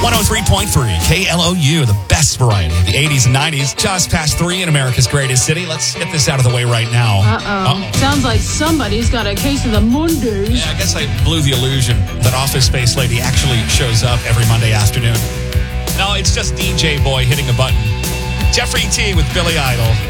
103.3 KLOU, the best variety of the 80s and 90s. Just past 3 in America's greatest city. Let's get this out of the way right now. Sounds like somebody's got a case of the Mondays. Yeah, I guess I blew the illusion that Office Space Lady actually shows up every Monday afternoon. No, it's just DJ Boy hitting a button. Jeffrey T with Billy Idol.